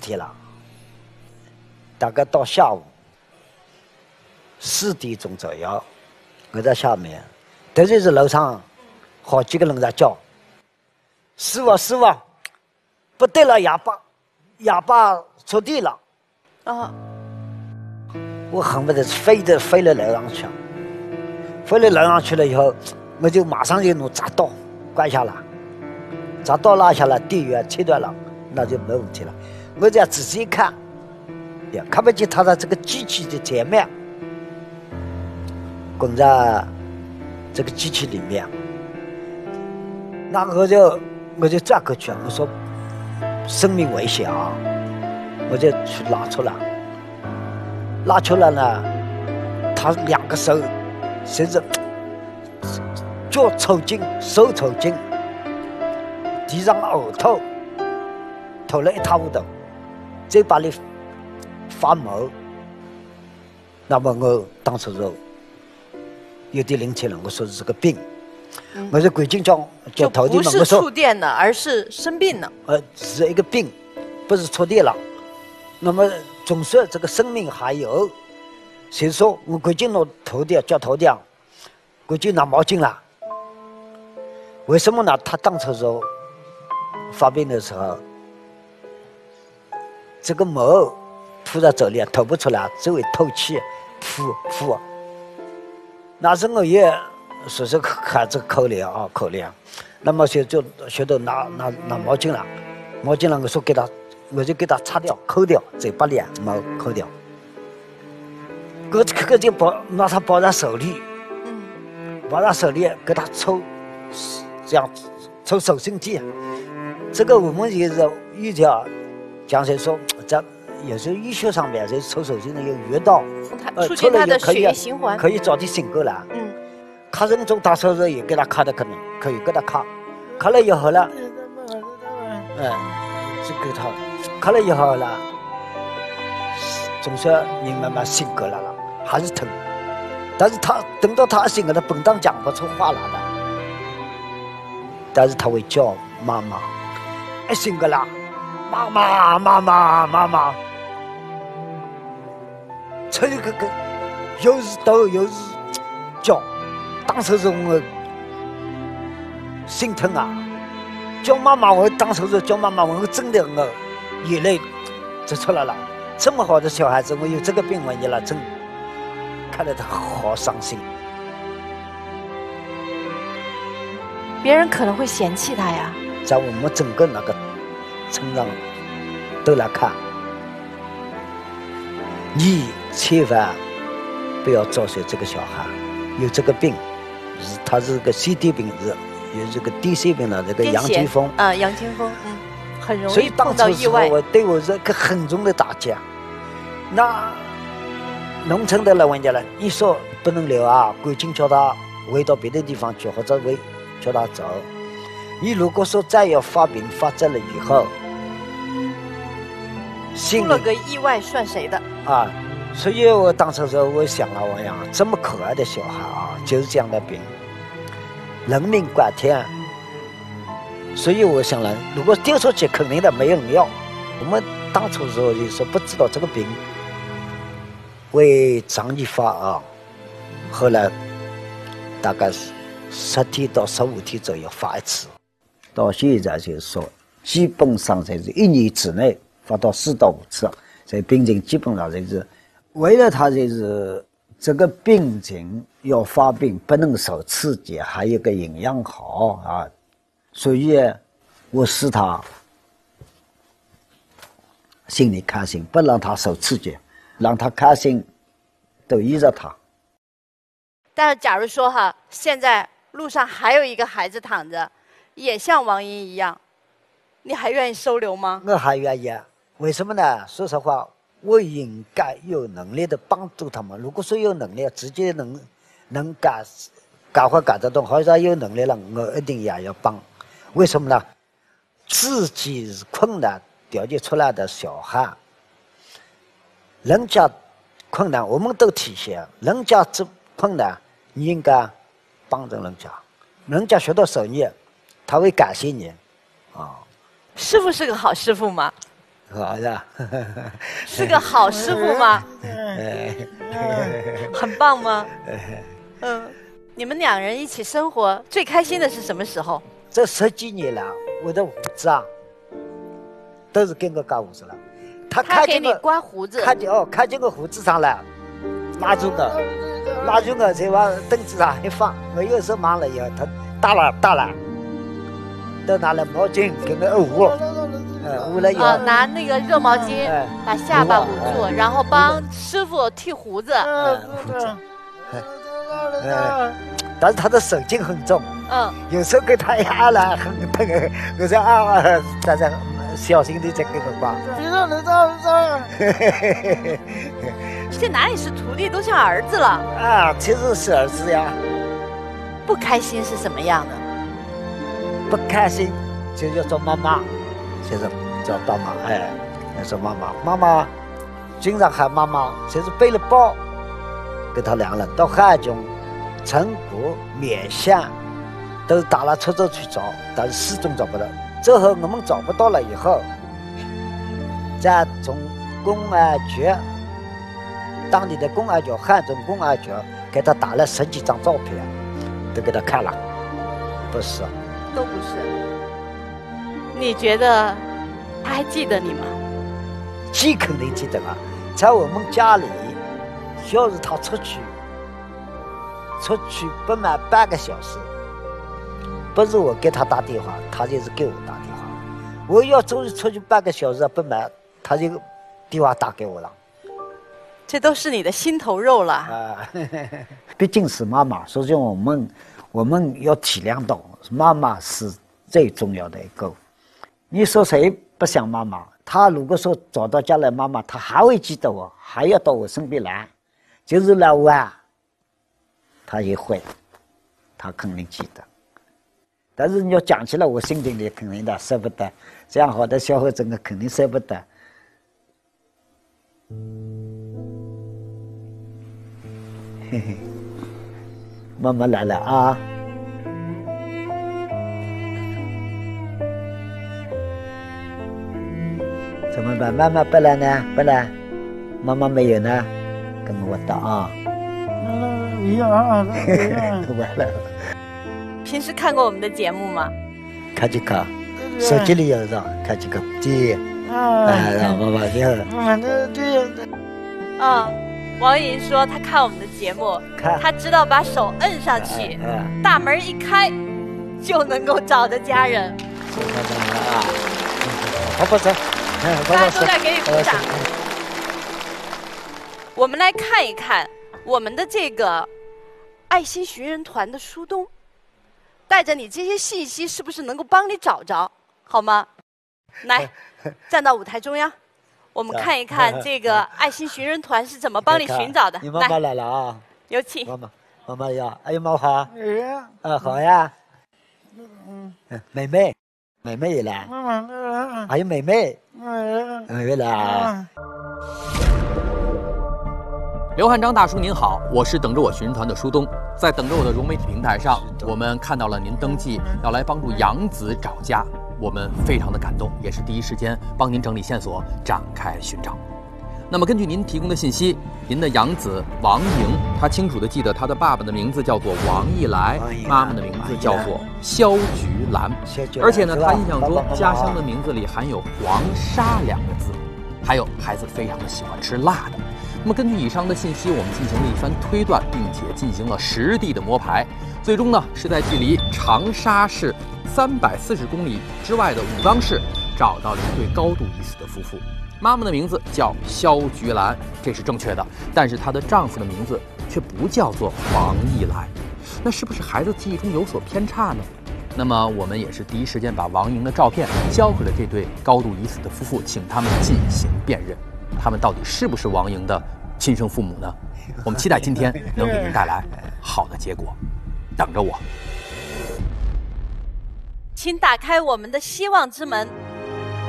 题了。大概到下午4点钟左右，我在下面，突然是楼上好几个人在叫：“师傅，师傅，不对了，哑巴触地了！” 啊！ 我恨不得飞了楼上去，飞了楼上去了以后，我就马上就弄铡刀关下来，铡刀拉下来，电源切断了，那就没问题了。我这样仔细一看，也看不见他的这个机器的前面，滚在这个机器里面。那我就转过去，我说生命危险啊，我就去拉出来。拉出来呢，他2个手甚至脚抽筋，手抽筋，地上呕吐，吐了一塌糊涂，嘴巴里发毛。那么我当时就有点灵气了，我说是个病。我说赶紧叫头的嘛， 不是触电了，而是生病了。 是一个病，不是触电了。那么总算这个生命还有，所以说我赶紧弄叫头的，赶紧拿毛巾了。为什么呢？他当初时候发病的时候，这个毛吐在嘴里吐不出来，只会透气，呼。那时我也说是喊这个口令啊，口令。那么就学到拿毛巾了，我说给他。我就给他擦掉、抠掉嘴巴里毛，抠掉。我就拿他抱在手里，抱在手里给他抽，这样抽手心地。这个我们也是遇到，讲谁说在有时候医学上面就抽手心的有穴道， 促进他的血液循环， 可以早点醒过来。卡人中大手术也给他卡的可能可以给他卡了以后呢，就给他。看了以后呢，总算人慢慢醒过来了，还是疼。但是他等到他醒了，他本当讲不出话来的，但是他会叫妈妈。一醒过来，妈妈，这个又是抖又是叫，当时是我心疼啊！叫妈妈，我当时是叫妈妈，我真的我。眼泪就出来了，这么好的小孩子，我有这个病危了，真看得他好伤心。 别人可能会嫌弃他呀。 在我们整个那个村上都来看，你千万不要招惹这个小孩，有这个病，他是个 CD 病，有这个 DC 病的这个杨金峰啊，杨金峰，很容易碰到意外。 所以当时对我是个很重的打击。那农村的老人家了，你说不能留啊，赶紧叫他回到别的地方去，或者叫他走。你如果说再要发病发作了以后， 出了个意外算谁的啊？所以我当时说，我想了，我想这么可爱的小孩啊，就是这样的病，人命关天。所以我想了，如果丢出去，肯定的没人要。我们当初时候就说不知道这个病会长期发啊，后来大概是10天到15天左右发一次，到现在就是说，基本上才是1年之内发到4到5次。这病情基本上就是为了他就是这个病情要发病不能受刺激，还有个营养好啊。所以我使他心里开心，不让他受刺激，让他开心，都依着他。 但是假如说现在路上还有一个孩子躺着，也像王英一样，你还愿意收留吗？ 我还愿意。为什么呢？说实话，我应该有能力的帮助他们。如果说有能力，直接能赶快赶得动，或者有能力了，我一定也要帮。为什么呢？自己是困难调节出来的小孩，人家困难我们都体现，人家这困难你应该帮着人家，人家学到手艺，他会感谢你啊。 师傅是个好师傅吗？ 好呀， 是个好师傅吗？很棒吗？你们2人一起生活最开心的是什么时候？ 这10几年了，我的胡子啊，都是给我刮胡子了。他给你刮胡子， 看见我胡子上了，拉住我再往凳子上一放。我有时候忙了以后，他大了，都拿了毛巾给我捂，捂了以后， 拿那个热毛巾把下巴捂住，然后帮师傅剃胡子。 但是他的手劲很重，有时候给他压了很疼，我说大家小心地再给我刮。 这哪里是徒弟，都像儿子了啊！其实是儿子呀。 不开心是什么样的？ 不开心就要找妈妈，就是找爸妈，要找妈妈，经常喊妈妈，就是背了包，给他2人到汉中、成都、勉县，都打了出走去找，但是始终找不到。之后我们找不到了以后，再从公安局，当地的公安局、汉中公安局给他打了10几张照片，都给他看了，不是， 都不是。你觉得他还记得你吗？ 肯定记得啊，在我们家里，要是他出去不满半个小时，不是我给他打电话，他就是给我打电话。我要出去半个小时不满，他就电话打给我了。 这都是你的心头肉了啊！毕竟是妈妈，所以我们要体谅到，妈妈是最重要的一个。你说谁不想妈妈？他如果说找到家来妈妈，他还会记得我，还要到我身边来，就是来玩，他也会，他肯定记得。但是你要讲起来，我心里肯定的舍不得，这样好的小伙子我肯定舍不得。嘿嘿，妈妈来了啊！怎么办？妈妈不来呢？不来，妈妈没有呢，跟我打啊！完了。 平时看过我们的节目吗？ 看，手机里有的，看几个对，让妈妈王莹说她看我们的节目，她知道把手摁上去，大门一开，就能够找到家人。 好不走， 大家都在给你鼓掌。我们来看一看我们的这个爱心寻人团的书东，带着你这些信息，是不是能够帮你找着，好吗？来，站到舞台中央，我们看一看这个爱心寻人团是怎么帮你寻找的。 你妈妈来了啊！ 有请。 妈妈呀，哎呦妈好。好呀。妹妹也来。还有妹妹来啊。 刘汉章大叔您好，我是等着我寻人团的书东，在等着我的融媒体平台上，我们看到了您登记要来帮助杨子找家，我们非常的感动，也是第一时间帮您整理线索，展开寻找。那么根据您提供的信息，您的养子王莹，他清楚地记得他的爸爸的名字叫做王义来，妈妈的名字叫做肖菊兰，而且呢，他印象中家乡的名字里含有黄沙2个字，还有孩子非常的喜欢吃辣的。那么根据以上的信息，我们进行了一番推断，并且进行了实地的摸排，最终呢是在距离长沙市340公里之外的武冈市找到了一对高度疑似的夫妇。妈妈的名字叫肖菊兰，这是正确的，但是她的丈夫的名字却不叫做王义来，那是不是孩子记忆中有所偏差呢？那么我们也是第一时间把王莹的照片交给了这对高度疑似的夫妇，请他们进行辨认，他们到底是不是王莹的亲生父母呢？我们期待今天能给您带来好的结果，等着我。 请打开我们的希望之门。